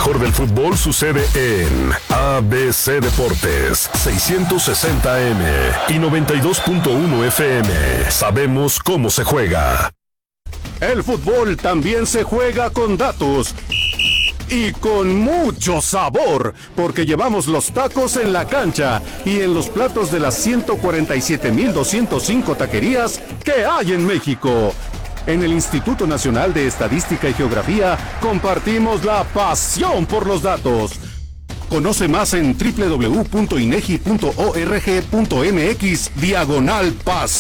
mejor del fútbol sucede en ABC Deportes, 660M y 92.1 FM. Sabemos cómo se juega. El fútbol también se juega con datos. Y con mucho sabor, porque llevamos los tacos en la cancha y en los platos de las 147.205 taquerías que hay en México. En el Instituto Nacional de Estadística y Geografía compartimos la pasión por los datos. Conoce más en www.inegi.org.mx/paz.